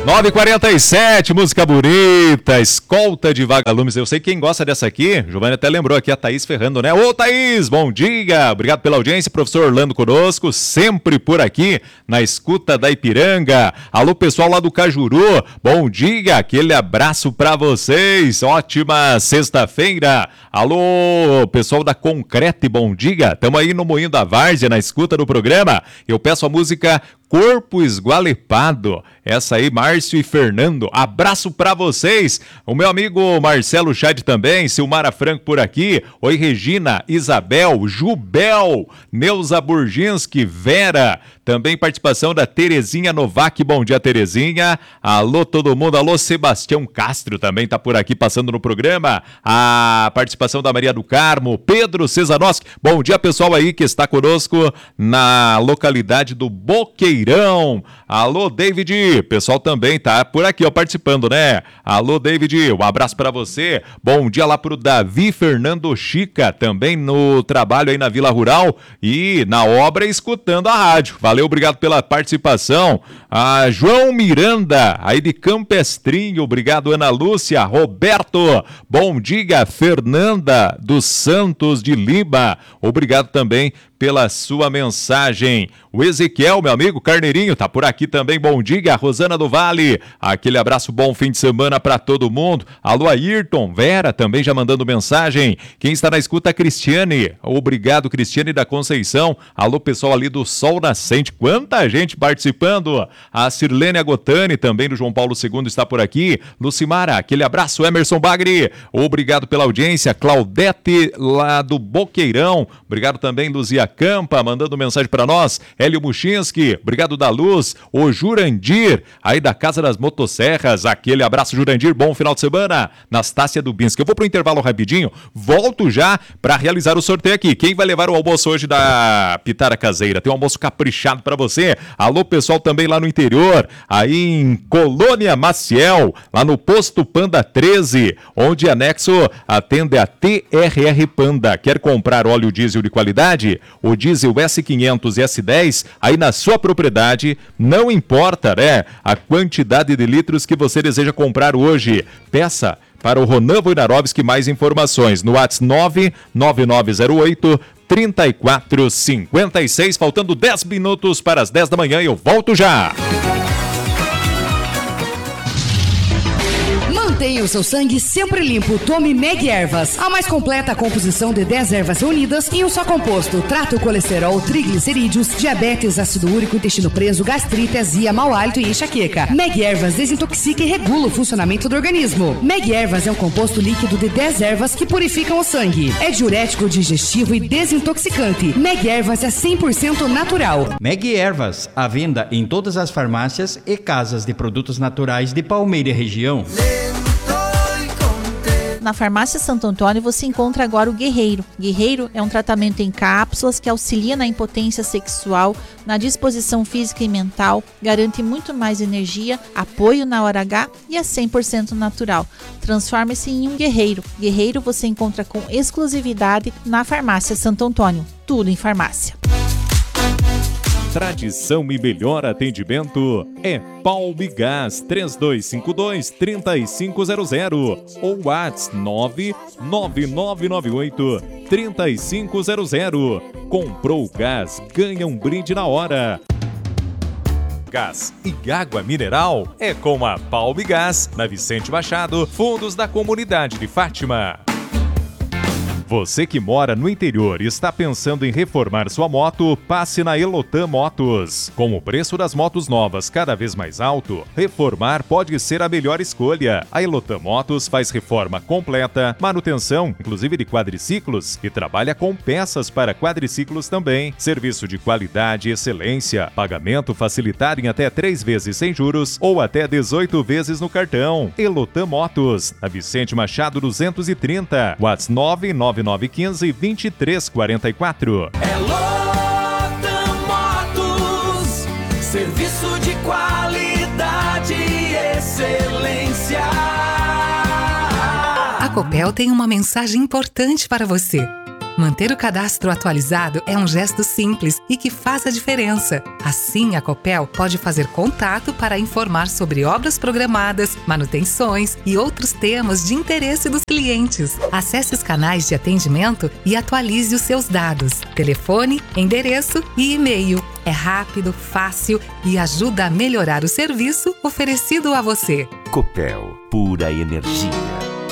9h47, música bonita, Escolta de Vagalumes. Eu sei quem gosta dessa aqui, Giovanni até lembrou aqui, a Thaís Ferrando, né? Ô Thaís, bom dia, obrigado pela audiência, professor Orlando conosco, sempre por aqui, na escuta da Ipiranga. Alô pessoal lá do Cajuru, bom dia, aquele abraço pra vocês, ótima sexta-feira. Alô pessoal da Concrete, bom dia, tamo aí no Moinho da Várzea, na escuta do programa. Eu peço a música Corpo Esgualepado, essa aí, Márcio e Fernando, abraço pra vocês, o meu amigo Marcelo Chad também, Silmara Franco por aqui, oi Regina, Isabel, Jubel, Neuza Burginski, Vera, também participação da Terezinha Novak, bom dia Terezinha, alô todo mundo, alô Sebastião Castro também tá por aqui passando no programa, a participação da Maria do Carmo, Pedro Cesanoski, bom dia pessoal aí que está conosco na localidade do Boqueirão, alô David, pessoal também tá por aqui ó, participando, né? Alô David, um abraço pra você, bom dia lá pro Davi Fernando Chica, também no trabalho aí na Vila Rural e na obra escutando a rádio, valeu, obrigado pela participação, a João Miranda, aí de Campestrinho, obrigado Ana Lúcia, Roberto, bom dia, Fernanda dos Santos de Lima, obrigado também pela sua mensagem. O Ezequiel, meu amigo Carneirinho, tá por aqui também, bom dia, Rosana do Vale, aquele abraço, bom fim de semana pra todo mundo, alô Ayrton, Vera também já mandando mensagem, quem está na escuta, Cristiane, obrigado Cristiane da Conceição, alô pessoal ali do Sol Nascente, quanta gente participando, a Sirlene Agotani também do João Paulo II está por aqui, Lucimara, aquele abraço, Emerson Bagri, obrigado pela audiência, Claudete lá do Boqueirão, obrigado também Luzia Campa, mandando mensagem para nós, Hélio Muchinski, obrigado da Luz, o Jurandir, aí da Casa das Motosserras, aquele abraço Jurandir, bom final de semana, Nastácia Dubinski. Eu vou pro intervalo rapidinho, volto já para realizar o sorteio aqui. Quem vai levar o almoço hoje da Pitara Caseira? Tem um almoço caprichado para você. Alô pessoal também lá no interior, aí em Colônia Maciel, lá no Posto Panda 13, onde anexo atende a TRR Panda. Quer comprar óleo diesel de qualidade? O diesel S500 e S10, aí na sua propriedade, não importa, né, a quantidade de litros que você deseja comprar hoje. Peça para o Ronan Wojnarowski mais informações no WhatsApp 99908 3456, faltando 10 minutos para as 10 da manhã e eu volto já. Mantenha o seu sangue sempre limpo. Tome Meg Ervas, a mais completa composição de 10 ervas reunidas em um só composto. Trata o colesterol, triglicerídeos, diabetes, ácido úrico, intestino preso, gastrite, azia, mau hálito e enxaqueca. Meg Ervas desintoxica e regula o funcionamento do organismo. Meg Ervas é um composto líquido de 10 ervas que purificam o sangue. É diurético, digestivo e desintoxicante. Meg Ervas é 100% natural. Meg Ervas, à venda em todas as farmácias e casas de produtos naturais de Palmeira e região. Na Farmácia Santo Antônio você encontra agora o Guerreiro. Guerreiro é um tratamento em cápsulas que auxilia na impotência sexual, na disposição física e mental, garante muito mais energia, apoio na hora H e é 100% natural. Transforme-se em um guerreiro. Guerreiro você encontra com exclusividade na Farmácia Santo Antônio. Tudo em farmácia. Tradição e melhor atendimento é Palmigás 3252-3500 ou WhatsApp 99998-3500. Comprou gás, ganha um brinde na hora. Gás e água mineral é com a Palmigás, na Vicente Machado, fundos da comunidade de Fátima. Você que mora no interior e está pensando em reformar sua moto, passe na Elotan Motos. Com o preço das motos novas cada vez mais alto, reformar pode ser a melhor escolha. A Elotan Motos faz reforma completa, manutenção, inclusive de quadriciclos, e trabalha com peças para quadriciclos também. Serviço de qualidade e excelência. Pagamento facilitado em até 3 vezes sem juros ou até 18 vezes no cartão. Elotan Motos, na Vicente Machado 230, WhatsApp 99915-2344. É Lotan Motos, serviço de qualidade e excelência. A Copel tem uma mensagem importante para você. Manter o cadastro atualizado é um gesto simples e que faz a diferença. Assim, a Copel pode fazer contato para informar sobre obras programadas, manutenções e outros temas de interesse dos clientes. Acesse os canais de atendimento e atualize os seus dados. Telefone, endereço e e-mail. É rápido, fácil e ajuda a melhorar o serviço oferecido a você. Copel, pura energia.